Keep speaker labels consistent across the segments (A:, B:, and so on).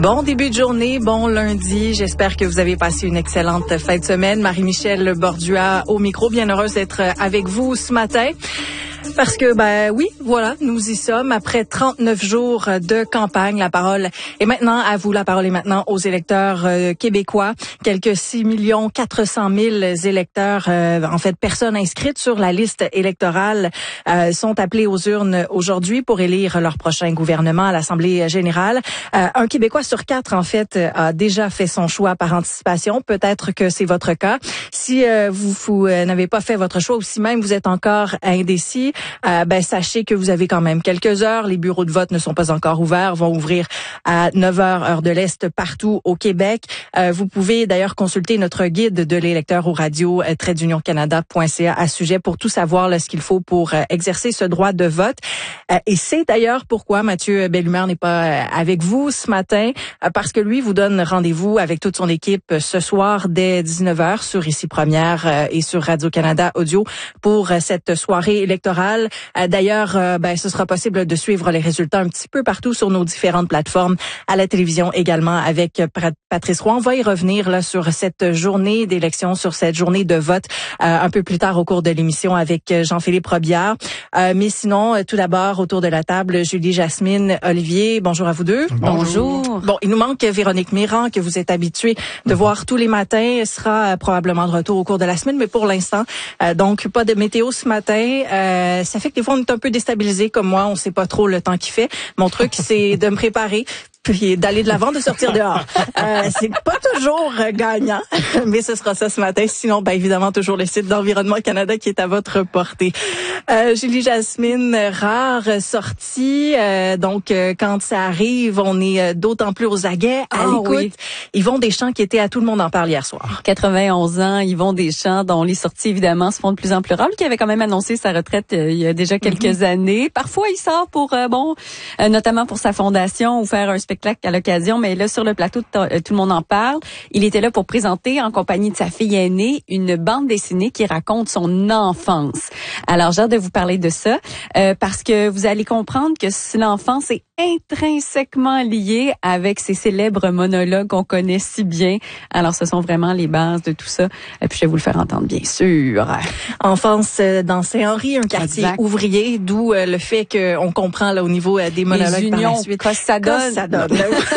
A: Bon début de journée, bon lundi. J'espère que vous avez passé une excellente fin de semaine. Marie-Michel Bordua au micro, bien heureuse d'être avec vous ce matin. Parce que, oui, voilà, nous y sommes. Après 39 jours de campagne, la parole est maintenant à vous. La parole est maintenant aux électeurs québécois. Quelques 6 400 000 électeurs, en fait, personnes inscrites sur la liste électorale sont appelées aux urnes aujourd'hui pour élire leur prochain gouvernement à l'Assemblée générale. Un Québécois sur 4, en fait, a déjà fait son choix par anticipation. Peut-être que c'est votre cas. Si vous n'avez pas fait votre choix ou si même vous êtes encore indécis, sachez que vous avez quand même quelques heures. Les bureaux de vote ne sont pas encore ouverts, vont ouvrir à 9h heure de l'Est partout au Québec. Vous pouvez d'ailleurs consulter notre guide de l'électeur au radio _canada.ca à ce sujet pour tout savoir là, ce qu'il faut pour exercer ce droit de vote. Et c'est d'ailleurs pourquoi Mathieu Bellumeur n'est pas avec vous ce matin, parce que lui vous donne rendez-vous avec toute son équipe ce soir dès 19h sur Ici Première et sur Radio-Canada Audio pour cette soirée électorale. D'ailleurs, ce sera possible de suivre les résultats un petit peu partout sur nos différentes plateformes, à la télévision également avec Patrice Roy. On va y revenir là sur cette journée d'élection, sur cette journée de vote un peu plus tard au cours de l'émission avec Jean-Philippe Robillard. Mais sinon, tout d'abord, autour de la table, Julie, Jasmine, Olivier, bonjour à vous deux.
B: Bonjour.
A: Bon, il nous manque Véronique Mirand, que vous êtes habituée de voir tous les matins. Elle sera probablement de retour au cours de la semaine, mais pour l'instant, donc pas de météo ce matin. Ça fait que des fois, on est un peu déstabilisé comme moi. On sait pas trop le temps qu'il fait. Mon truc, c'est de me préparer puis d'aller de l'avant, de sortir dehors. C'est pas toujours gagnant, mais ce sera ça ce matin. Sinon, évidemment, toujours le site d'Environnement Canada qui est à votre portée. Julie, Jasmine, rare sortie. Donc, quand ça arrive, on est d'autant plus aux aguets, à l'écoute. Oui. Yvon Deschamps qui était à Tout le monde en parle hier soir.
B: 91 ans, Yvon Deschamps, dont les sorties, évidemment, se font de plus en plus rares. Lui qui avait quand même annoncé sa retraite il y a déjà quelques années. Parfois, il sort pour, notamment pour sa fondation ou faire un spectacle à l'occasion, mais là, sur le plateau, tout le monde en parle. Il était là pour présenter, en compagnie de sa fille aînée, une bande dessinée qui raconte son enfance. Alors, j'ai hâte de vous parler de ça, parce que vous allez comprendre que l'enfance est intrinsèquement liée avec ces célèbres monologues qu'on connaît si bien. Alors, ce sont vraiment les bases de tout ça. Et puis, je vais vous le faire entendre, bien sûr.
A: Enfance dans Saint-Henri, un quartier ouvrier, d'où le fait qu'on comprend là au niveau des monologues
B: les unions,
A: par la suite.
B: Ça donne.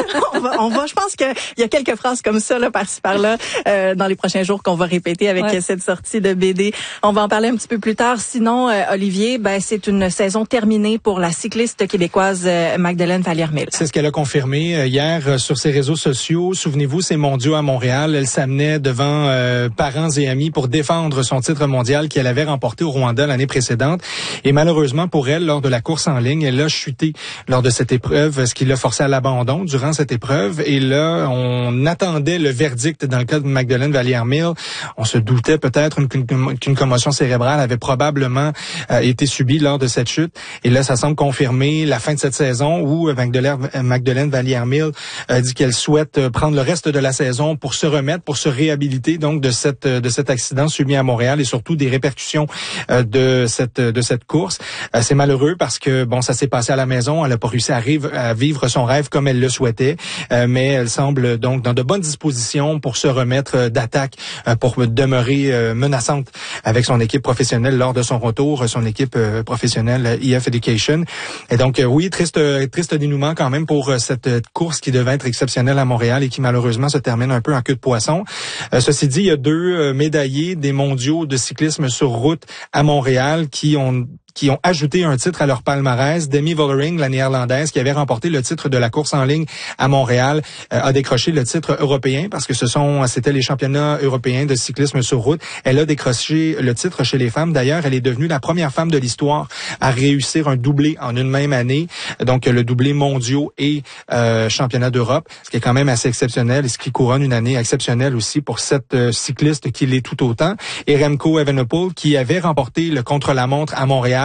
A: on va. Je pense qu'il y a quelques phrases comme ça là par-ci par-là dans les prochains jours qu'on va répéter avec cette sortie de BD. On va en parler un petit peu plus tard. Sinon, Olivier, c'est une saison terminée pour la cycliste québécoise Magdeleine Vallière-Mille.
C: C'est ce qu'elle a confirmé hier sur ses réseaux sociaux. Souvenez-vous, c'est mondiaux à Montréal. Elle s'amenait devant parents et amis pour défendre son titre mondial qu'elle avait remporté au Rwanda l'année précédente. Et malheureusement pour elle, lors de la course en ligne, elle a chuté lors de cette épreuve, ce qui l'a forcé à l'abandon durant cette épreuve. Et là, on attendait le verdict dans le cas de Magdeleine Vallière-Mille. On se doutait peut-être qu'une commotion cérébrale avait probablement été subie lors de cette chute. Et là, ça semble confirmer la fin de cette saison où Magdeleine Vallière-Mille dit qu'elle souhaite prendre le reste de la saison pour se remettre, pour se réhabiliter donc de cet accident subi à Montréal et surtout des répercussions de cette course. C'est malheureux parce que ça s'est passé à la maison. Elle n'a pas réussi à vivre son rêve comme elle le souhaitait, mais elle semble donc dans de bonnes dispositions pour se remettre d'attaque, pour demeurer menaçante avec son équipe professionnelle lors de son retour, son équipe professionnelle EF Education. Et donc oui, triste dénouement quand même pour cette course qui devait être exceptionnelle à Montréal et qui malheureusement se termine un peu en queue de poisson. Ceci dit, il y a 2 médaillés des mondiaux de cyclisme sur route à Montréal qui ont ajouté un titre à leur palmarès. Demi Vollering, la néerlandaise, qui avait remporté le titre de la course en ligne à Montréal, a décroché le titre européen parce que c'était les championnats européens de cyclisme sur route. Elle a décroché le titre chez les femmes. D'ailleurs, elle est devenue la première femme de l'histoire à réussir un doublé en une même année. Donc, le doublé mondiaux et championnat d'Europe, ce qui est quand même assez exceptionnel et ce qui couronne une année exceptionnelle aussi pour cette cycliste qui l'est tout autant. Et Remco Evenepoel, qui avait remporté le contre-la-montre à Montréal,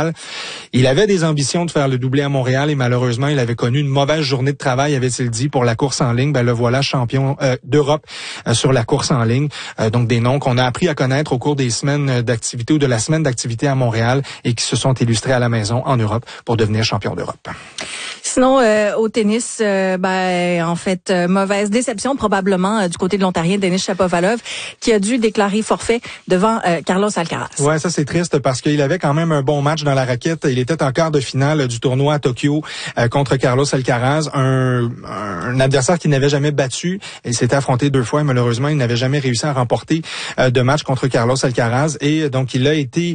C: Montréal. Il avait des ambitions de faire le doublé à Montréal et malheureusement, il avait connu une mauvaise journée de travail, avait-il dit, pour la course en ligne. Ben le voilà champion d'Europe sur la course en ligne. Donc des noms qu'on a appris à connaître au cours des semaines d'activité ou de la semaine d'activité à Montréal et qui se sont illustrés à la maison en Europe pour devenir champion d'Europe.
A: Sinon, au tennis, en fait, mauvaise déception probablement du côté de l'Ontarien Denis Shapovalov qui a dû déclarer forfait devant Carlos Alcaraz.
C: Ouais, ça c'est triste parce qu'il avait quand même un bon match dans la raquette. Il était en quart de finale du tournoi à Tokyo contre Carlos Alcaraz, un adversaire qu'il n'avait jamais battu. Il s'était affronté 2 fois et malheureusement, il n'avait jamais réussi à remporter de match contre Carlos Alcaraz et donc il a été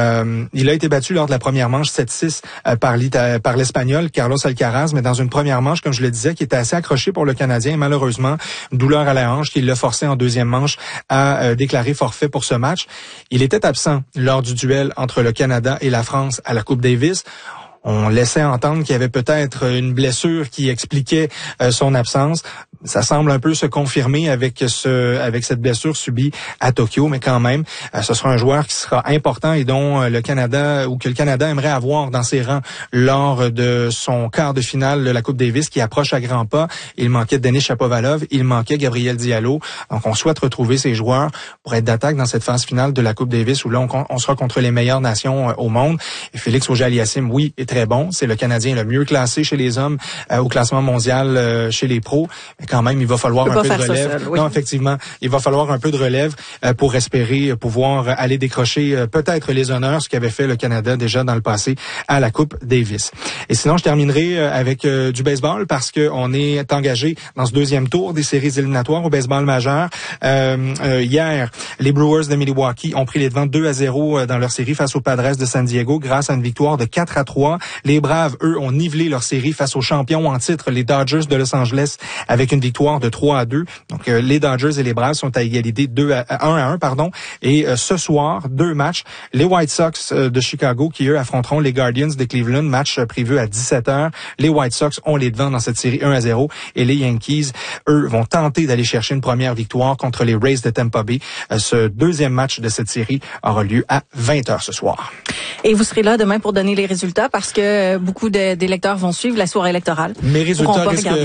C: battu lors de la première manche 7-6 par l'Espagnol Carlos Alcaraz, mais dans une première manche, comme je le disais, qui était assez accrochée pour le Canadien. Et malheureusement, douleur à la hanche qui l'a forcé en deuxième manche à déclarer forfait pour ce match. Il était absent lors du duel entre le Canada et la France à la Coupe Davis. On laissait entendre qu'il y avait peut-être une blessure qui expliquait son absence. Ça semble un peu se confirmer avec cette blessure subie à Tokyo, mais quand même, ce sera un joueur qui sera important et dont le Canada aimerait avoir dans ses rangs lors de son quart de finale de la Coupe Davis qui approche à grands pas. Il manquait Denis Shapovalov, il manquait Gabriel Diallo. Donc on souhaite retrouver ces joueurs pour être d'attaque dans cette phase finale de la Coupe Davis où là on sera contre les meilleures nations au monde. Et Félix Auger-Aliassime, oui, est très bon. C'est le Canadien le mieux classé chez les hommes au classement mondial chez les pros. Mais quand même, il va falloir un peu de relève.
A: Seul, oui.
C: Non, effectivement, il va falloir un peu de relève pour espérer pouvoir aller décrocher peut-être les honneurs, ce qu'avait fait le Canada déjà dans le passé à la Coupe Davis. Et sinon, je terminerai avec du baseball parce que on est engagé dans ce deuxième tour des séries éliminatoires au baseball majeur. Hier, les Brewers de Milwaukee ont pris les devants 2-0 dans leur série face aux Padres de San Diego grâce à une victoire de 4-3. Les Braves, eux, ont nivelé leur série face aux champions en titre, les Dodgers de Los Angeles, avec une victoire de 3-2. Donc, les Dodgers et les Braves sont à égalité 1-1. Et ce soir, 2 matchs. Les White Sox de Chicago qui, eux, affronteront les Guardians de Cleveland, match prévu à 17h. Les White Sox ont les devants dans cette série 1-0. Et les Yankees, eux, vont tenter d'aller chercher une première victoire contre les Rays de Tampa Bay. Ce deuxième match de cette série aura lieu à 20h ce soir.
A: Et vous serez là demain pour donner les résultats parce que beaucoup d'électeurs vont suivre la soirée électorale.
C: Mes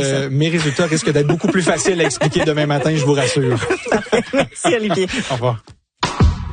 C: résultats risquent d'être beaucoup plus faciles à expliquer demain matin, je vous rassure.
A: Parfait. Merci Olivier.
C: Au revoir.